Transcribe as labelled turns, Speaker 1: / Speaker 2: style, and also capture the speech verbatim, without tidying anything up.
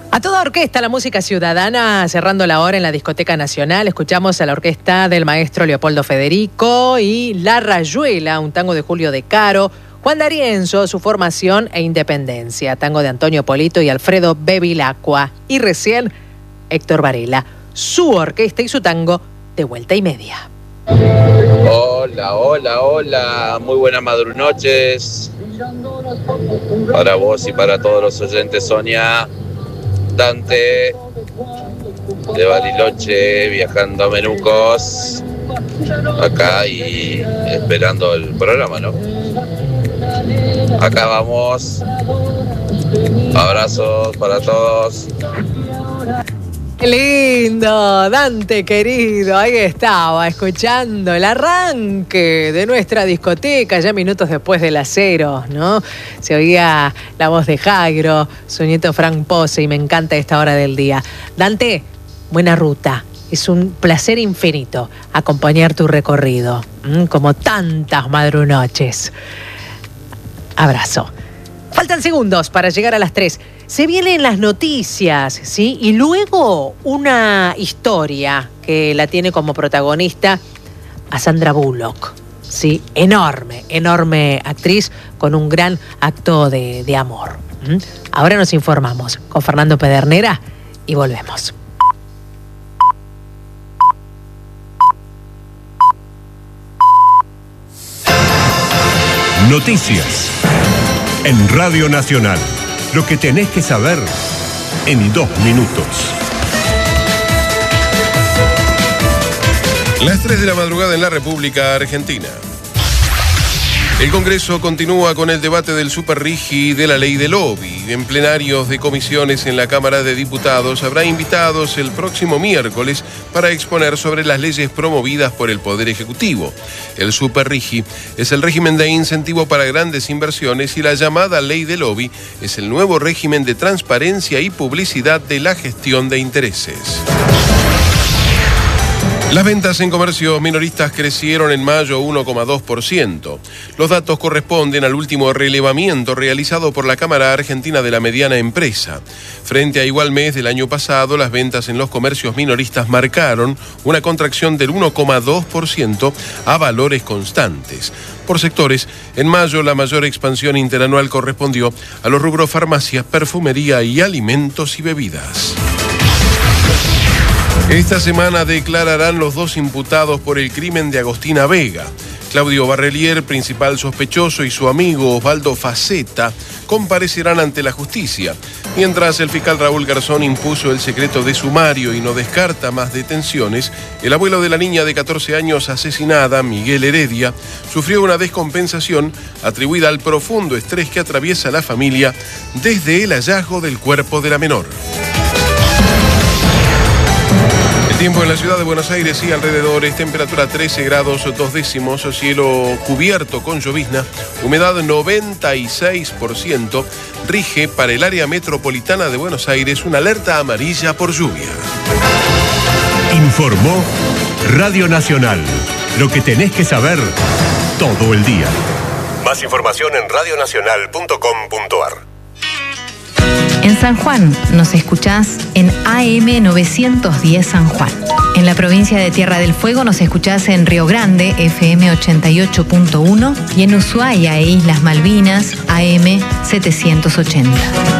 Speaker 1: A toda orquesta, la música ciudadana, cerrando la hora en la Discoteca Nacional. Escuchamos a la orquesta del maestro Leopoldo Federico y La Rayuela, un tango de Julio De Caro, Juan D'Arienzo, su formación e independencia, tango de Antonio Polito y Alfredo Bevilacqua. Y recién, Héctor Varela, su orquesta y su tango de Vuelta y Media.
Speaker 2: Hola, hola, hola, muy buenas madrunoches. Para vos y para todos los oyentes, Sonia, Dante de Bariloche, viajando a Menucos, acá y esperando el programa, ¿no? Acá vamos. Abrazos para todos.
Speaker 1: ¡Qué lindo! Dante querido, ahí estaba, escuchando el arranque de nuestra discoteca, ya minutos después de las cero, ¿no? Se oía la voz de Jairo, su nieto Frank Pose, y me encanta esta hora del día. Dante, buena ruta. Es un placer infinito acompañar tu recorrido, ¿m? Como tantas madrunoches. Abrazo. Faltan segundos para llegar a las tres. Se vienen las noticias, ¿sí? Y luego una historia que la tiene como protagonista a Sandra Bullock, ¿sí? Enorme, enorme actriz con un gran acto de, de amor. ¿Mm? Ahora nos informamos con Fernando Pedernera y volvemos.
Speaker 3: Noticias en Radio Nacional. Lo que tenés que saber en dos minutos.
Speaker 4: Las tres de la madrugada en la República Argentina. El Congreso continúa con el debate del superrigi de la ley del lobby. En plenarios de comisiones en la Cámara de Diputados habrá invitados el próximo miércoles para exponer sobre las leyes promovidas por el Poder Ejecutivo. El superrigi es el régimen de incentivo para grandes inversiones y la llamada ley del lobby es el nuevo régimen de transparencia y publicidad de la gestión de intereses. Las ventas en comercios minoristas crecieron en mayo uno coma dos por ciento. Los datos corresponden al último relevamiento realizado por la Cámara Argentina de la Mediana Empresa. Frente a igual mes del año pasado, las ventas en los comercios minoristas marcaron una contracción del uno coma dos por ciento a valores constantes. Por sectores, en mayo la mayor expansión interanual correspondió a los rubros farmacia, perfumería y alimentos y bebidas. Esta semana declararán los dos imputados por el crimen de Agostina Vega. Claudio Barrelier, principal sospechoso, y su amigo Osvaldo Faceta comparecerán ante la justicia. Mientras el fiscal Raúl Garzón impuso el secreto de sumario y no descarta más detenciones, el abuelo de la niña de catorce años asesinada, Miguel Heredia, sufrió una descompensación atribuida al profundo estrés que atraviesa la familia desde el hallazgo del cuerpo de la menor. Tiempo en la ciudad de Buenos Aires y alrededores, temperatura trece grados dos décimos, cielo cubierto con llovizna, humedad noventa y seis por ciento, rige para el área metropolitana de Buenos Aires una alerta amarilla por lluvia.
Speaker 3: Informó Radio Nacional, lo que tenés que saber todo el día. Más información en radio nacional punto com punto a r.
Speaker 5: En San Juan nos escuchás en A M novecientos diez San Juan. En la provincia de Tierra del Fuego nos escuchás en Río Grande, F M ochenta y ocho punto uno, y en Ushuaia e Islas Malvinas, A M setecientos ochenta.